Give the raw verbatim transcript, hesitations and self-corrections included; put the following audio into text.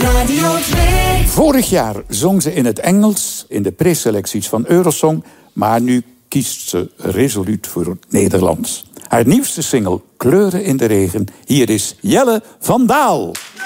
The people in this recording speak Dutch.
Radio twee. Vorig jaar zong ze in het Engels in de preselecties van Eurosong, maar nu kiest ze resoluut voor het Nederlands. Haar nieuwste single Kleuren in de regen. Hier is Jelle van Daal.